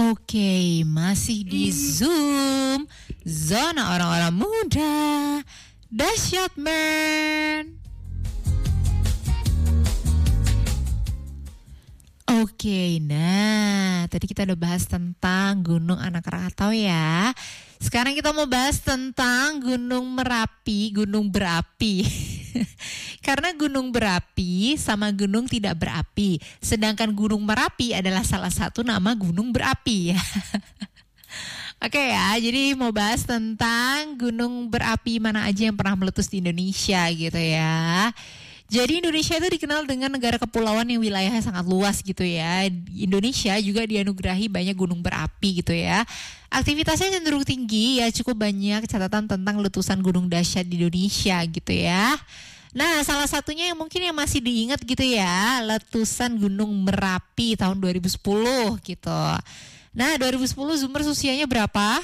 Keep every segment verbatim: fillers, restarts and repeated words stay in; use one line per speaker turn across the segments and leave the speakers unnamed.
Oke, masih di Zoom, zona orang-orang muda, dahsyat man. Oke, nah tadi kita udah bahas tentang Gunung Anak Krakatau ya. Sekarang kita mau bahas tentang Gunung Merapi, gunung berapi. Karena gunung berapi sama gunung tidak berapi. Sedangkan Gunung Merapi adalah salah satu nama gunung berapi ya. Oke ya, jadi mau bahas tentang gunung berapi mana aja yang pernah meletus di Indonesia gitu ya. Jadi Indonesia itu dikenal dengan negara kepulauan yang wilayahnya sangat luas gitu ya. Indonesia juga dianugerahi banyak gunung berapi gitu ya. Aktivitasnya cenderung tinggi ya, cukup banyak catatan tentang letusan gunung dahsyat di Indonesia gitu ya. Nah, salah satunya yang mungkin yang masih diingat gitu ya, letusan Gunung Merapi tahun dua ribu sepuluh gitu. Nah, dua ribu sepuluh Zoomers usianya berapa?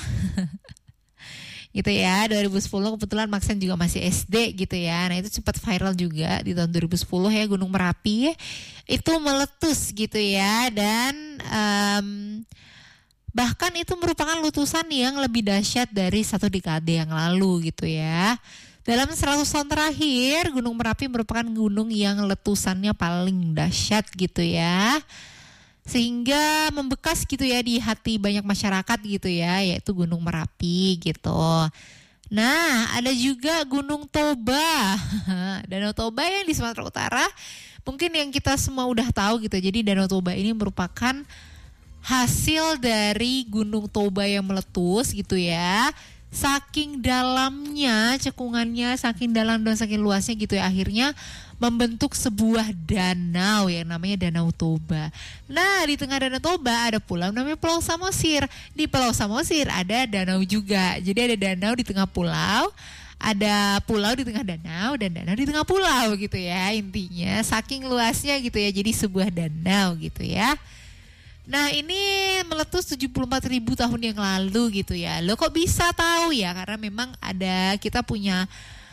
Gitu ya, dua ribu sepuluh kebetulan Maxen juga masih S D gitu ya. Nah, itu sempat viral juga di tahun dua ribu sepuluh ya, Gunung Merapi itu meletus gitu ya. Dan um, bahkan itu merupakan letusan yang lebih dahsyat dari satu dekade yang lalu gitu ya. Dalam seratus tahun terakhir, Gunung Merapi merupakan gunung yang letusannya paling dahsyat gitu ya. Sehingga membekas gitu ya di hati banyak masyarakat gitu ya, yaitu Gunung Merapi gitu. Nah, ada juga Gunung Toba. Danau Toba yang di Sumatera Utara, mungkin yang kita semua udah tahu gitu. Jadi Danau Toba ini merupakan hasil dari Gunung Toba yang meletus gitu ya. Saking dalamnya cekungannya, saking dalam dan saking luasnya gitu ya, akhirnya membentuk sebuah danau yang namanya Danau Toba. Nah, di tengah Danau Toba ada pulau namanya Pulau Samosir. Di Pulau Samosir ada danau juga. Jadi ada danau di tengah pulau, ada pulau di tengah danau, dan danau di tengah pulau gitu ya. Intinya saking luasnya gitu ya, jadi sebuah danau gitu ya. Nah, ini meletus tujuh puluh empat ribu tahun yang lalu gitu ya. Lo kok bisa tahu ya? Karena memang ada, kita punya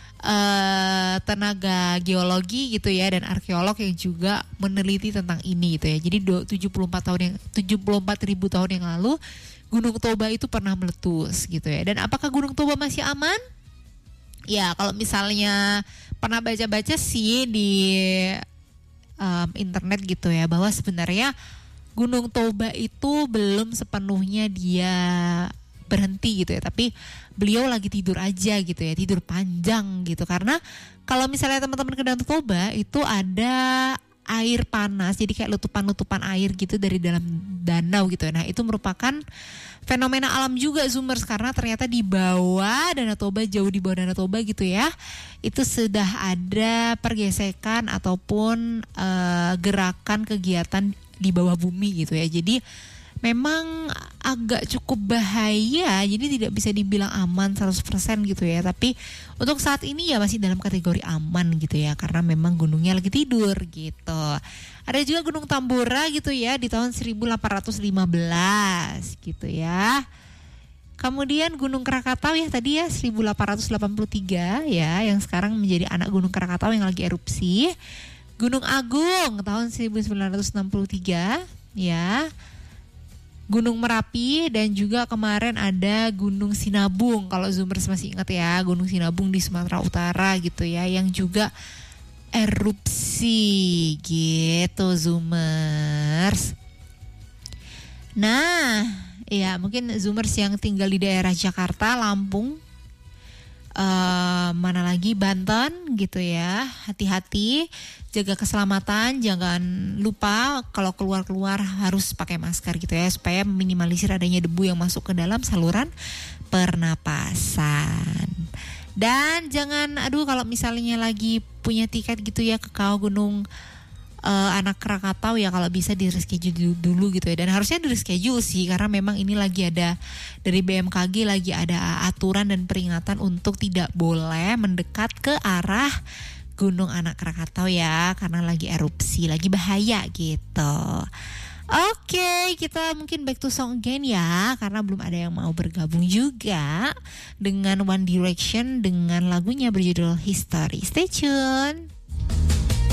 uh, tenaga geologi gitu ya, dan arkeolog yang juga meneliti tentang ini gitu ya. Jadi tujuh puluh empat tahun yang tujuh puluh empat ribu tahun yang lalu Gunung Toba itu pernah meletus gitu ya. Dan apakah Gunung Toba masih aman? Ya, kalau misalnya pernah baca-baca sih di um, internet gitu ya, bahwa sebenarnya Gunung Toba itu belum sepenuhnya dia berhenti gitu ya, tapi beliau lagi tidur aja gitu ya, tidur panjang gitu. Karena kalau misalnya teman-teman ke Danau Toba itu ada air panas, jadi kayak letupan-letupan air gitu dari dalam danau gitu ya. Nah, itu merupakan fenomena alam juga Zoomers, karena ternyata di bawah Danau Toba, jauh di bawah Danau Toba gitu ya, itu sudah ada pergesekan ataupun uh, gerakan kegiatan di bawah bumi gitu ya. Jadi memang agak cukup bahaya, jadi tidak bisa dibilang aman seratus persen gitu ya. Tapi untuk saat ini ya masih dalam kategori aman gitu ya, karena memang gunungnya lagi tidur gitu. Ada juga Gunung Tambora gitu ya di tahun seribu delapan ratus lima belas gitu ya. Kemudian Gunung Krakatau ya tadi ya seribu delapan ratus delapan puluh tiga ya, yang sekarang menjadi anak Gunung Krakatau yang lagi erupsi. Gunung Agung tahun seribu sembilan ratus enam puluh tiga ya. Gunung Merapi, dan juga kemarin ada Gunung Sinabung, kalau Zoomers masih ingat ya, Gunung Sinabung di Sumatera Utara gitu ya, yang juga erupsi gitu Zoomers. Nah, ya mungkin Zoomers yang tinggal di daerah Jakarta, Lampung, uh, mana lagi Banten gitu ya, hati-hati, jaga keselamatan, jangan lupa kalau keluar-keluar harus pakai masker gitu ya, supaya meminimalisir adanya debu yang masuk ke dalam saluran pernapasan. Dan jangan, aduh kalau misalnya lagi punya tiket gitu ya ke Kawah Gunung uh, Anak Krakatau ya, kalau bisa di reschedule dulu gitu ya. Dan harusnya di reschedule sih, karena memang ini lagi ada dari B M K G, lagi ada aturan dan peringatan untuk tidak boleh mendekat ke arah Gunung Anak Krakatau ya, karena lagi erupsi, lagi bahaya gitu. Oke, kita mungkin back to song again ya, karena belum ada yang mau bergabung juga dengan One Direction dengan lagunya berjudul History. Stay tune.